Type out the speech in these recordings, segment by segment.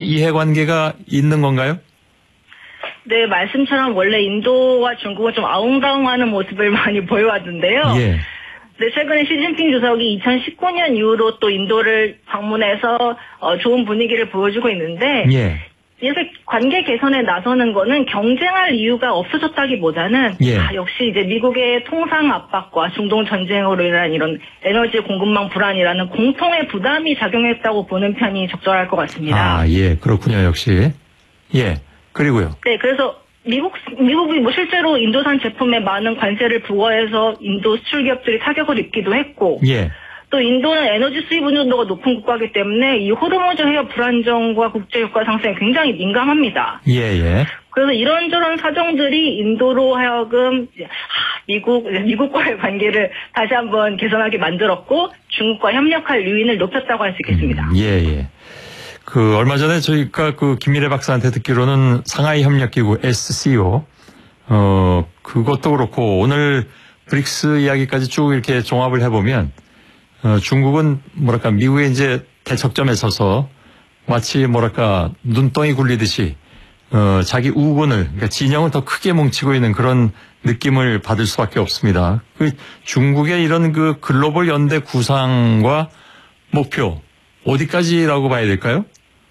이해관계가 있는 건가요? 네, 말씀처럼 원래 인도와 중국은 좀 아웅다웅하는 모습을 많이 보여왔는데요. 예. 네, 최근에 시진핑 주석이 2019년 이후로 또 인도를 방문해서 좋은 분위기를 보여주고 있는데 예. 이렇게 관계 개선에 나서는 거는 경쟁할 이유가 없어졌다기보다는 예. 역시 이제 미국의 통상 압박과 중동 전쟁으로 인한 이런 에너지 공급망 불안이라는 공통의 부담이 작용했다고 보는 편이 적절할 것 같습니다. 아, 예, 그렇군요, 역시. 예, 그리고요. 네, 그래서 미국이 뭐 실제로 인도산 제품에 많은 관세를 부과해서 인도 수출 기업들이 타격을 입기도 했고, 예. 또 인도는 에너지 수입 의존도가 높은 국가이기 때문에 이 호르무즈 해협 불안정과 국제 유가 상승에 굉장히 민감합니다. 예. 그래서 이런저런 사정들이 인도로 하여금 미국과의 관계를 다시 한번 개선하게 만들었고 중국과 협력할 요인을 높였다고 할 수 있겠습니다. 예. 그 얼마 전에 저희가 그 김미래 박사한테 듣기로는 상하이 협력기구 SCO 그것도 그렇고 오늘 브릭스 이야기까지 쭉 이렇게 종합을 해보면 중국은 뭐랄까 미국의 이제 대척점에 서서 마치 뭐랄까 눈덩이 굴리듯이 자기 우군을 그러니까 진영을 더 크게 뭉치고 있는 그런 느낌을 받을 수밖에 없습니다. 그 중국의 이런 그 글로벌 연대 구상과 목표 어디까지라고 봐야 될까요?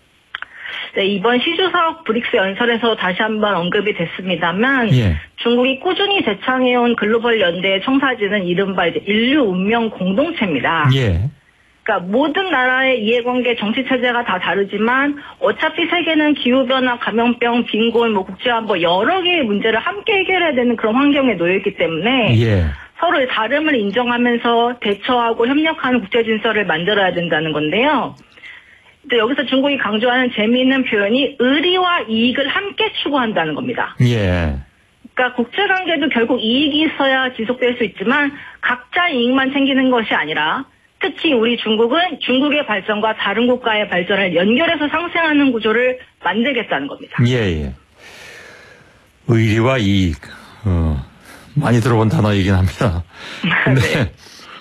네, 이번 시주석 브릭스 연설에서 다시 한번 언급이 됐습니다만 중국이 꾸준히 제창해온 글로벌 연대의 청사진은 이른바 이제 인류 운명 공동체입니다. 그러니까 모든 나라의 이해관계 정치체제가 다 다르지만 어차피 세계는 기후변화, 감염병, 빈곤, 국제안보 여러 개의 문제를 함께 해결해야 되는 그런 환경에 놓여있기 때문에 서로의 다름을 인정하면서 대처하고 협력하는 국제질서를 만들어야 된다는 건데요. 여기서 중국이 강조하는 재미있는 표현이 의리와 이익을 함께 추구한다는 겁니다. 그러니까 국제관계도 결국 이익이 있어야 지속될 수 있지만 각자 이익만 챙기는 것이 아니라 특히 우리 중국은 중국의 발전과 다른 국가의 발전을 연결해서 상생하는 구조를 만들겠다는 겁니다. 의리와 이익. 많이 들어본 단어이긴 합니다. 근데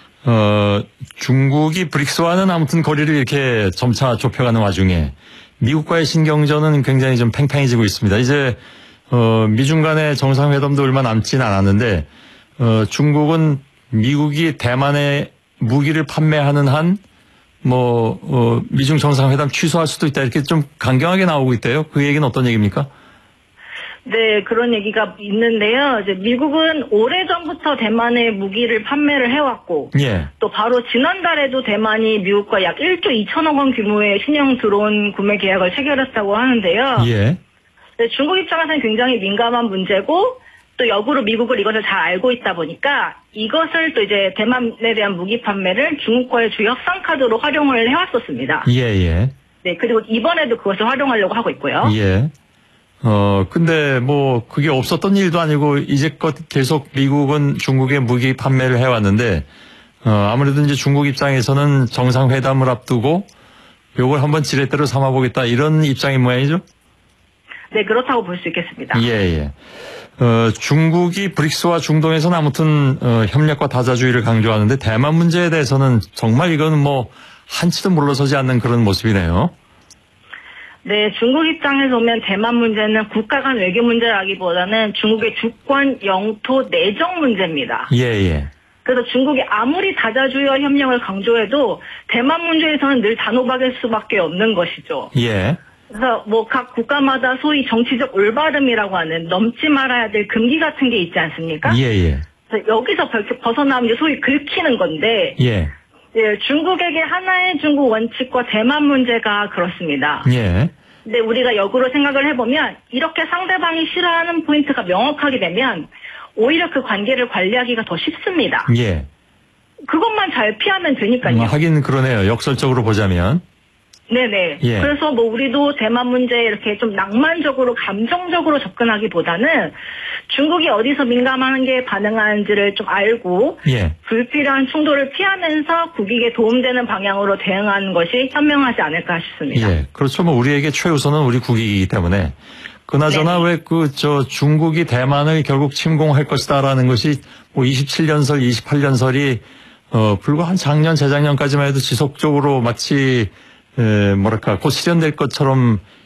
중국이 브릭스와는 아무튼 거리를 이렇게 점차 좁혀가는 와중에 미국과의 신경전은 굉장히 좀 팽팽해지고 있습니다. 이제 미중 간의 정상회담도 얼마 남지는 않았는데 중국은 미국이 대만에 무기를 판매하는 한 미중 정상회담 취소할 수도 있다 이렇게 좀 강경하게 나오고 있대요. 그 얘기는 어떤 얘기입니까? 네, 그런 얘기가 있는데요. 이제 미국은 오래전부터 대만에 무기를 판매를 해왔고, 또 바로 지난달에도 대만이 미국과 약 1조 2천억 원 규모의 신형 드론 구매 계약을 체결했다고 하는데요. 네, 중국 입장에서는 굉장히 민감한 문제고, 또 역으로 미국을 이것을 잘 알고 있다 보니까 이것을 또 이제 대만에 대한 무기 판매를 중국과의 주요 협상 카드로 활용을 해왔었습니다. 네, 그리고 이번에도 그것을 활용하려고 하고 있고요. 근데 그게 없었던 일도 아니고 이제껏 계속 미국은 중국에 무기 판매를 해왔는데 아무래도 이제 중국 입장에서는 정상회담을 앞두고 요걸 한번 지렛대로 삼아보겠다 이런 입장인 모양이죠? 네, 그렇다고 볼 수 있겠습니다. 중국이 브릭스와 중동에서는 아무튼 협력과 다자주의를 강조하는데 대만 문제에 대해서는 정말 이거는 한치도 물러서지 않는 그런 모습이네요. 네, 중국 입장에서 보면 대만 문제는 국가 간 외교 문제라기보다는 중국의 주권, 영토, 내정 문제입니다. 그래서 중국이 아무리 다자주의와 협력을 강조해도 대만 문제에서는 늘 단호박일 수밖에 없는 것이죠. 그래서 각 국가마다 소위 정치적 올바름이라고 하는 넘지 말아야 될 금기 같은 게 있지 않습니까? 그래서 여기서 벗어나면 소위 긁히는 건데 중국에게 하나의 중국 원칙과 대만 문제가 그렇습니다. 근데 우리가 역으로 생각을 해보면 이렇게 상대방이 싫어하는 포인트가 명확하게 되면 오히려 그 관계를 관리하기가 더 쉽습니다. 그것만 잘 피하면 되니까요. 하긴 그러네요. 역설적으로 보자면. 네네. 그래서 우리도 대만 문제에 이렇게 좀 낭만적으로 감정적으로 접근하기보다는 중국이 어디서 민감한 게 반응하는지를 좀 알고 불필요한 충돌을 피하면서 국익에 도움되는 방향으로 대응하는 것이 현명하지 않을까 싶습니다. 그렇죠. 우리에게 최우선은 우리 국익이기 때문에. 그나저나 왜 중국이 대만을 결국 침공할 것이다라는 것이 27년설, 28년설이 불과 한 작년, 재작년까지만 해도 지속적으로 마치 곧 실현될 것처럼